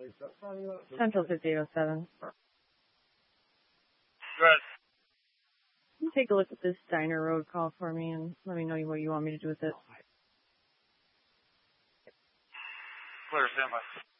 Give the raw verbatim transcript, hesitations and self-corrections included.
Central fifty-eight oh seven. Good. Can you take a look at this Diner Road call for me and let me know what you want me to do with it? Clear, stand by.